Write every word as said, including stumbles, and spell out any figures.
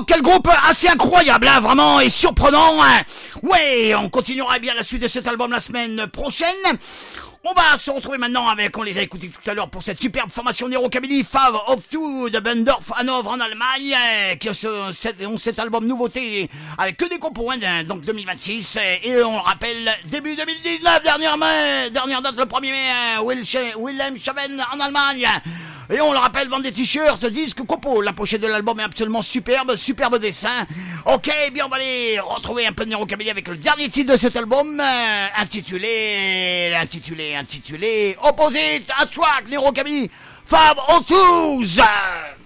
Oh, quel groupe assez incroyable, hein, vraiment, et surprenant. Hein. Ouais, on continuera bien la suite de cet album la semaine prochaine. On va se retrouver maintenant avec, on les a écoutés tout à l'heure pour cette superbe formation d'Eurocabili, Five of Two de Bendorf Hanovre en Allemagne, qui ont ce, cet, ont cet album nouveauté avec que des compos, hein, donc deux mille vingt-six, et on le rappelle, début deux mille dix-neuf, dernière, mai, dernière date le premier mai, hein, Wilhelm Schaven en Allemagne. Et on le rappelle, vendre des t-shirts, disques, compos. La pochette de l'album est absolument superbe, superbe dessin. Ok, bien on va aller retrouver un peu de Neurocabili avec le dernier titre de cet album, euh, intitulé, intitulé, intitulé, Opposite Attract Neurocabili, Five of Twos.